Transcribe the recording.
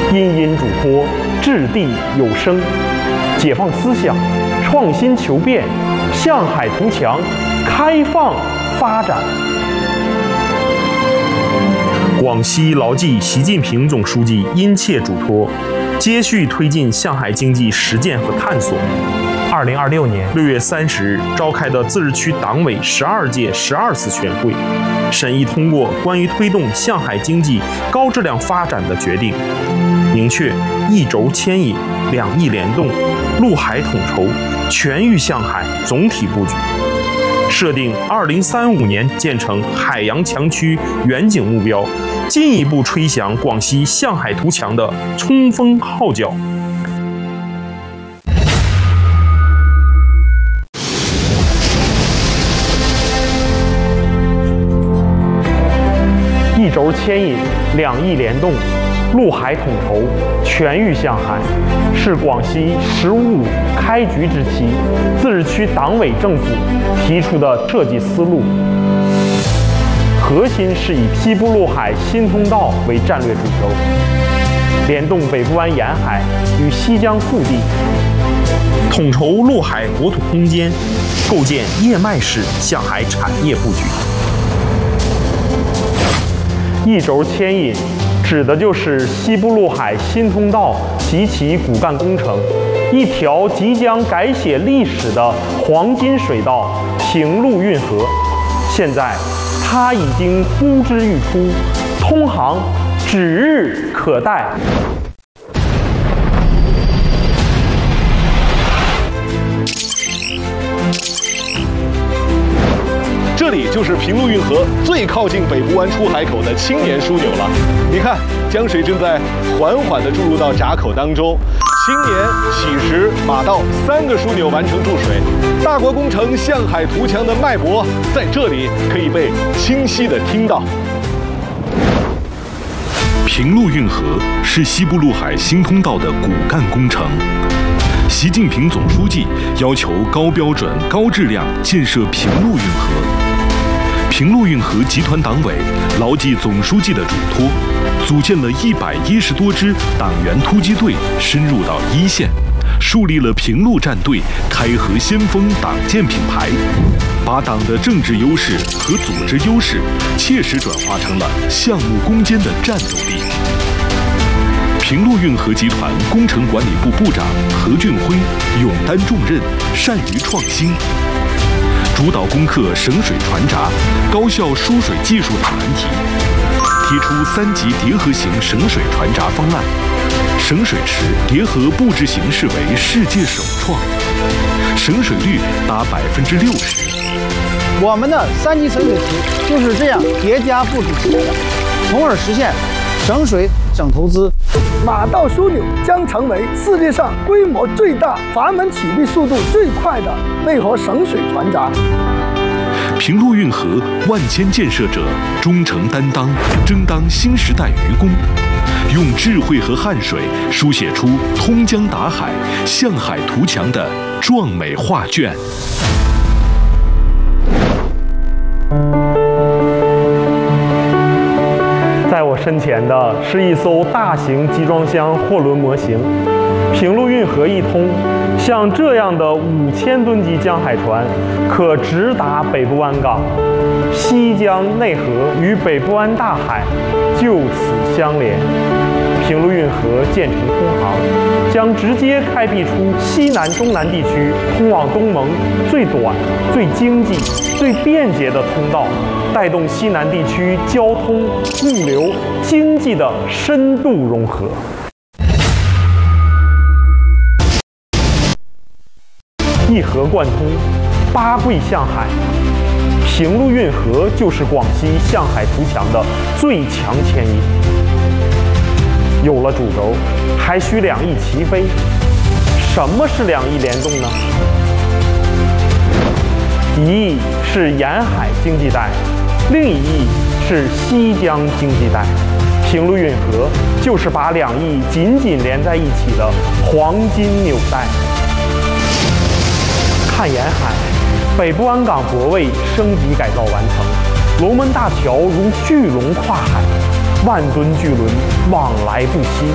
殷殷嘱托，掷地有声，解放思想，创新求变，向海图强，开放发展。广西牢记习近平总书记殷切嘱托，接续推进向海经济实践和探索。2026年6月30日召开的自治区党委12届12次全会，审议通过关于推动向海经济高质量发展的决定，明确一轴牵引、两翼联动、陆海统筹、全域向海总体布局，设定2035年建成海洋强区远景目标，进一步吹响广西向海图强的冲锋号角。一轴牵引，两翼联动，陆海统筹，全域向海，是广西“十五五”开局之期自治区党委政府提出的设计思路。核心是以西部陆海新通道为战略主轴，联动北部湾沿海与西江腹地，统筹陆海国土空间，构建叶脉式向海产业布局。一轴牵引指的就是西部陆海新通道及其骨干工程，一条即将改写历史的黄金水道平陆运河。现在它已经呼之欲出，通航指日可待。 这里就是平陆运河最靠近北部湾出海口的青年枢纽了。你看，江水正在缓缓地注入到闸口当中。青年、起石、马道3个枢纽完成注水，大国工程向海图强的脉搏在这里可以被清晰地听到。 平陆运河是西部陆海新通道的骨干工程。习近平总书记要求高标准、高质量建设平陆运河。平陆运河集团党委牢记总书记的嘱托，组建了110多支党员突击队，深入到一线，树立了平陆战队开河先锋党建品牌，把党的政治优势和组织优势切实转化成了项目攻坚的战斗力。平陆运河集团工程管理部部长何俊辉勇担重任，善于创新，主导攻克省水船闸、高效输水技术等难题，提出3级叠合型省水船闸方案，省水池叠合布置形式为世界首创，省水率达60%。 我们的3级省水池就是这样叠加布置起来的，从而实现省水省投资。 马道枢纽将成为世界上规模最大、阀门起闭速度最快的内河省水船闸。 平陆运河万千建设者忠诚担当，争当新时代愚公，用智慧和汗水书写出通江达海、向海图强的壮美画卷。 在我身前的是一艘大型集装箱货轮模型，平陆运河一通，像这样的5000吨级江海船可直达北部湾港，西江内河与北部湾大海就此相连。平陆运河建成通航，将直接开辟出西南中南地区通往东盟最短、最经济、最便捷的通道，带动西南地区交通、物流、经济的深度融合。一河贯通，8桂向海，平陆运河就是广西向海图强的最强牵引。有了主轴，还需两翼齐飞。什么是两翼联动呢？一翼是沿海经济带，另一翼是西江经济带。平陆运河就是把两翼紧紧连在一起的黄金纽带。看沿海，北部湾港泊位升级改造完成，龙门大桥如巨龙跨海，万吨巨轮往来不息。